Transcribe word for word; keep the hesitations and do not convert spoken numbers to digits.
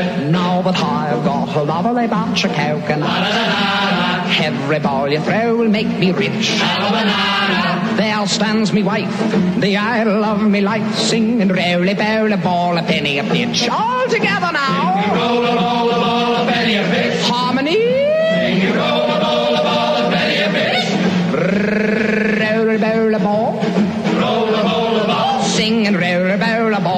Now that I've got a lovely batch of cocoa, every ball you throw will make me rich. There stands me wife, the idol of me life, singing roly-poly ball, a penny a pitch. All together now.